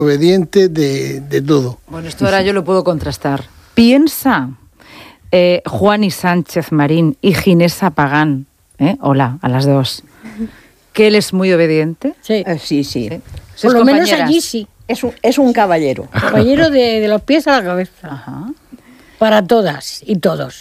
obediente de todo. Bueno, esto ahora yo lo puedo contrastar. Piensa Juan y Sánchez Marín y Ginesa Pagán, hola, a las dos, que él es muy obediente. Sí. ¿Sí? Por lo menos allí sí. Es un caballero. Caballero de los pies a la cabeza. Ajá. Para todas y todos.